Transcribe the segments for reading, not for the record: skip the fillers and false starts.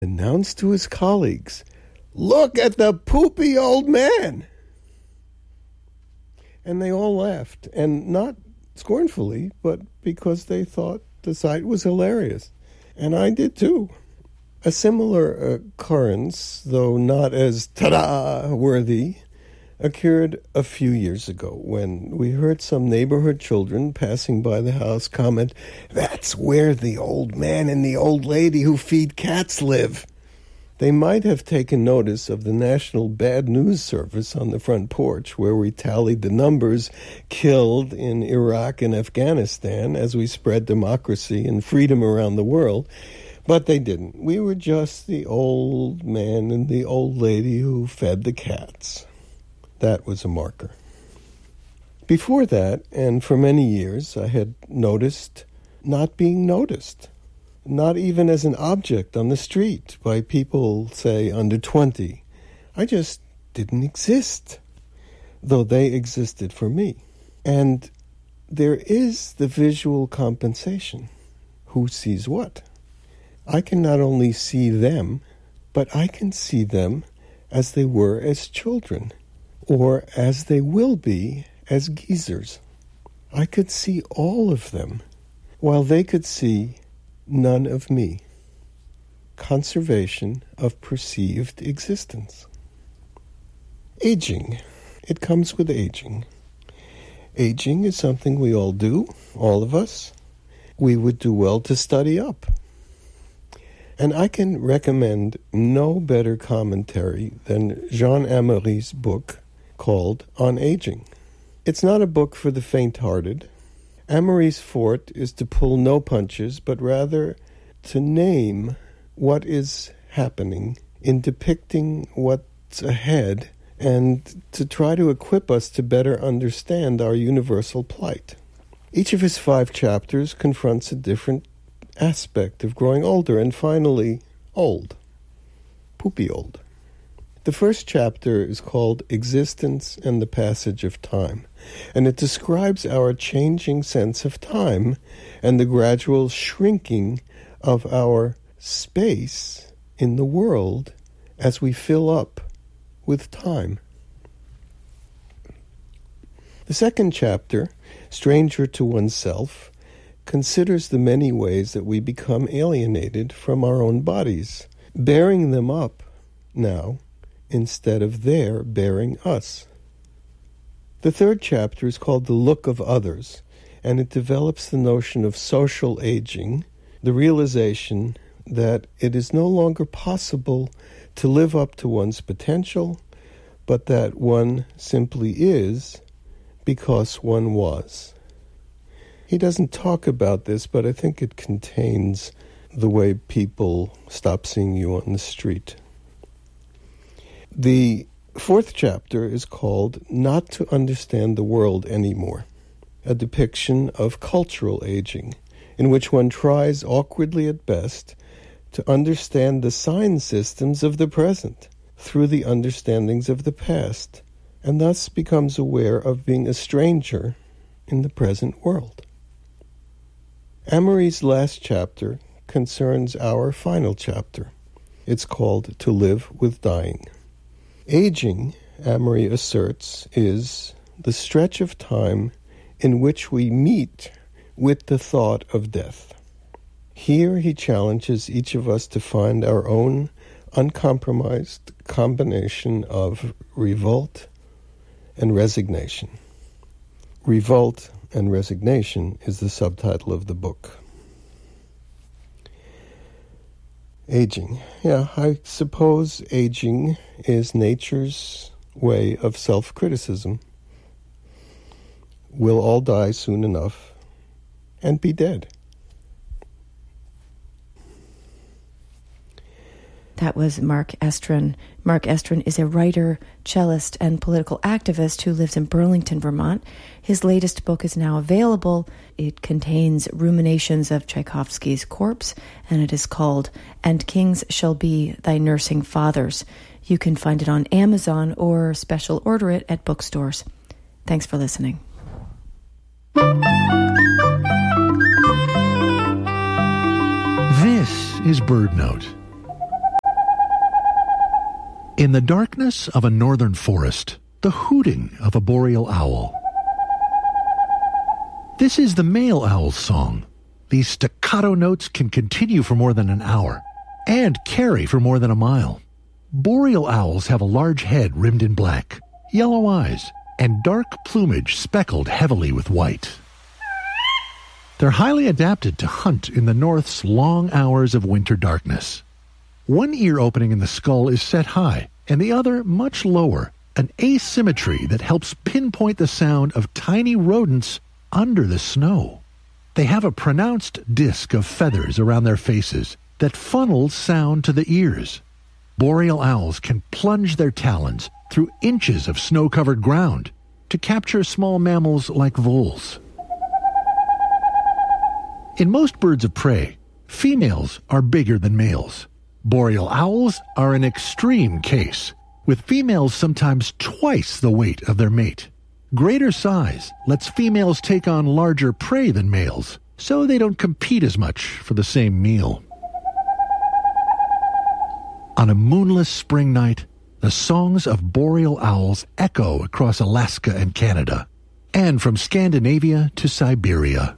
announced to his colleagues, "Look at the poopy old man!" And they all laughed, and not scornfully, but because they thought the sight was hilarious. And I did too. A similar occurrence, though not as ta-da worthy, occurred a few years ago when we heard some neighborhood children passing by the house comment, "That's where the old man and the old lady who feed cats live." They might have taken notice of the National Bad News Service on the front porch, where we tallied the numbers killed in Iraq and Afghanistan as we spread democracy and freedom around the world. But they didn't. We were just the old man and the old lady who fed the cats. That was a marker. Before that, and for many years, I had noticed not being noticed. Not even as an object on the street by people, say, under 20. I just didn't exist, though they existed for me. And there is the visual compensation. Who sees what? I can not only see them, but I can see them as they were as children, or as they will be as geezers. I could see all of them, while they could see none of me. Conservation of perceived existence. Aging. It comes with aging. Aging is something we all do, all of us. We would do well to study up. And I can recommend no better commentary than Jean Amory's book called On Aging. It's not a book for the faint-hearted. Amory's forte is to pull no punches, but rather to name what is happening in depicting what's ahead and to try to equip us to better understand our universal plight. Each of his 5 chapters confronts a different aspect of growing older and finally old, poopy old. The first chapter is called Existence and the Passage of Time, and it describes our changing sense of time and the gradual shrinking of our space in the world as we fill up with time. The second chapter, Stranger to Oneself, considers the many ways that we become alienated from our own bodies, bearing them up now instead of their bearing us. The third chapter is called The Look of Others, and it develops the notion of social aging, the realization that it is no longer possible to live up to one's potential, but that one simply is because one was. He doesn't talk about this, but I think it contains the way people stop seeing you on the street. The fourth chapter is called Not to Understand the World Anymore, a depiction of cultural aging, in which one tries awkwardly at best to understand the sign systems of the present through the understandings of the past, and thus becomes aware of being a stranger in the present world. Amory's last chapter concerns our final chapter. It's called To Live with Dying. Aging, Amory asserts, is the stretch of time in which we meet with the thought of death. Here he challenges each of us to find our own uncompromised combination of revolt and resignation. Revolt and Resignation is the subtitle of the book. Aging. Yeah, I suppose aging is nature's way of self-criticism. We'll all die soon enough and be dead. That was Mark Estrin. Mark Estrin is a writer, cellist, and political activist who lives in Burlington, Vermont. His latest book is now available. It contains ruminations of Tchaikovsky's corpse, and it is called And Kings Shall Be Thy Nursing Fathers. You can find it on Amazon or special order it at bookstores. Thanks for listening. This is BirdNote. In the darkness of a northern forest, the hooting of a boreal owl. This is the male owl's song. These staccato notes can continue for more than an hour and carry for more than a mile. Boreal owls have a large head rimmed in black, yellow eyes, and dark plumage speckled heavily with white. They're highly adapted to hunt in the North's long hours of winter darkness. One ear opening in the skull is set high, and the other much lower, an asymmetry that helps pinpoint the sound of tiny rodents under the snow. They have a pronounced disc of feathers around their faces that funnels sound to the ears. Boreal owls can plunge their talons through inches of snow-covered ground to capture small mammals like voles. In most birds of prey, females are bigger than males. Boreal owls are an extreme case, with females sometimes twice the weight of their mate. Greater size lets females take on larger prey than males, so they don't compete as much for the same meal. On a moonless spring night, the songs of boreal owls echo across Alaska and Canada, and from Scandinavia to Siberia.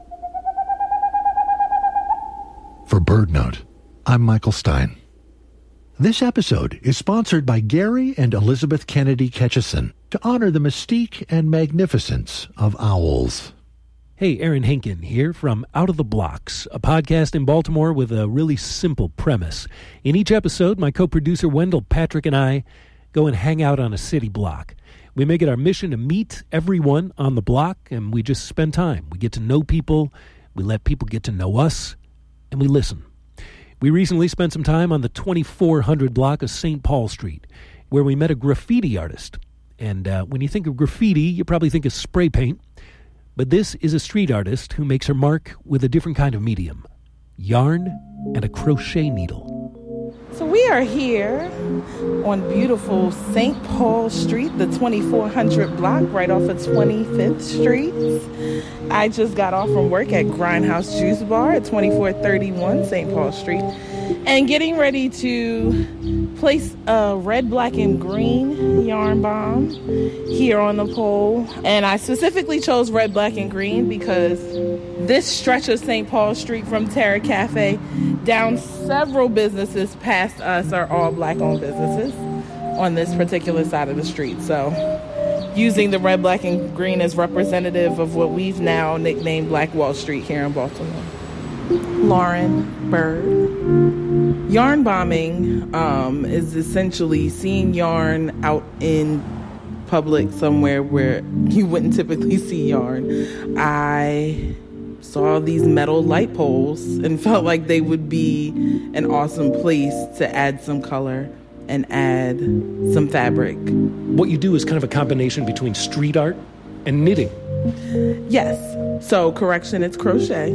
For BirdNote, I'm Michael Stein. This episode is sponsored by Gary and Elizabeth Kennedy Ketchison to honor the mystique and magnificence of owls. Hey, Aaron Henkin here from Out of the Blocks, a podcast in Baltimore with a really simple premise. In each episode, my co-producer Wendell Patrick and I go and hang out on a city block. We make it our mission to meet everyone on the block, and we just spend time. We get to know people, we let people get to know us, and we listen. We recently spent some time on the 2400 block of St. Paul Street, where we met a graffiti artist. And when you think of graffiti, you probably think of spray paint. But this is a street artist who makes her mark with a different kind of medium, yarn and a crochet needle. So we are here on beautiful St. Paul Street, the 2400 block, right off of 25th Street. I just got off from work at Grindhouse Juice Bar at 2431 St. Paul Street and getting ready to place a red, black, and green yarn bomb here on the pole. And I specifically chose red, black, and green because this stretch of St. Paul Street from Terra Cafe down several businesses past us are all black-owned businesses on this particular side of the street. So using the red, black, and green as representative of what we've now nicknamed Black Wall Street here in Baltimore. Lauren Bird. Yarn bombing is essentially seeing yarn out in public somewhere where you wouldn't typically see yarn. I saw these metal light poles and felt like they would be an awesome place to add some color and add some fabric. What you do is kind of a combination between street art and knitting. Yes. So, correction, it's crochet.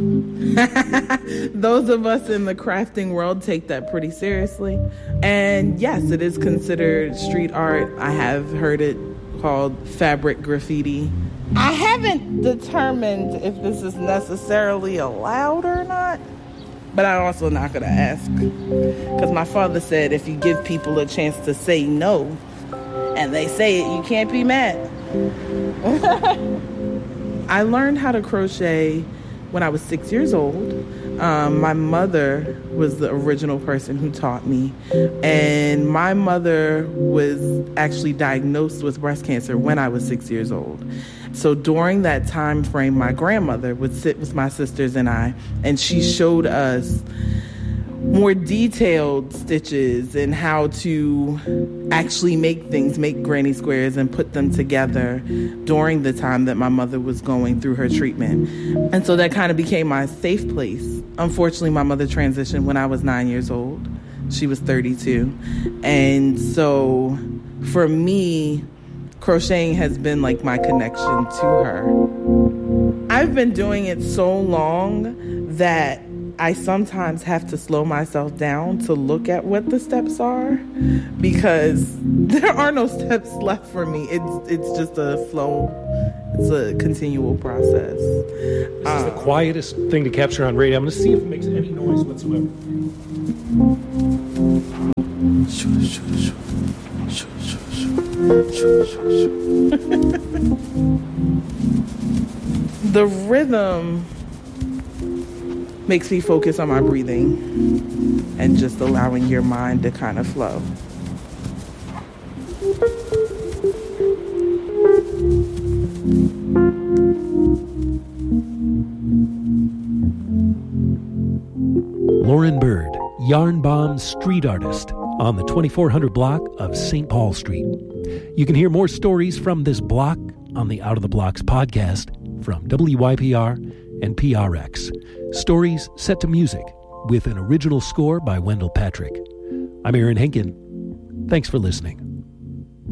Those of us in the crafting world take that pretty seriously. And yes, it is considered street art. I have heard it called fabric graffiti. I haven't determined if this is necessarily allowed or not, but I'm also not going to ask. Because my father said if you give people a chance to say no, and they say it, you can't be mad. I learned how to crochet when I was 6 years old. My mother was the original person who taught me. And my mother was actually diagnosed with breast cancer when I was 6 years old. So during that time frame, my grandmother would sit with my sisters and I, and she showed us more detailed stitches and how to actually make things, make granny squares and put them together during the time that my mother was going through her treatment. And so that kind of became my safe place. Unfortunately, my mother transitioned when I was 9 years old. She was 32. And so for me, crocheting has been like my connection to her. I've been doing it so long that I sometimes have to slow myself down to look at what the steps are because there are no steps left for me. It's just a flow. It's a continual process. This is the quietest thing to capture on radio. I'm going to see if it makes any noise whatsoever. The rhythm makes me focus on my breathing and just allowing your mind to kind of flow. Lauren Bird, Yarn Bomb street artist on the 2400 block of St. Paul Street. You can hear more stories from this block on the Out of the Blocks podcast from WYPR and PRX. Stories set to music with an original score by Wendell Patrick. I'm Aaron Henkin. Thanks for listening.